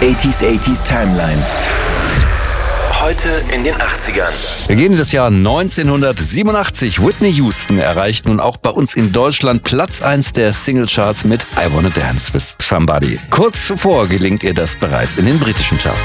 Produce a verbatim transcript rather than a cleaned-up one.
achtziger achtziger Timeline. Heute in den achtzigern. Wir gehen in das Jahr neunzehnhundertsiebenundachtzig. Whitney Houston erreicht nun auch bei uns in Deutschland Platz eins der Singlecharts mit I Wanna Dance with Somebody. Kurz zuvor gelingt ihr das bereits in den britischen Charts.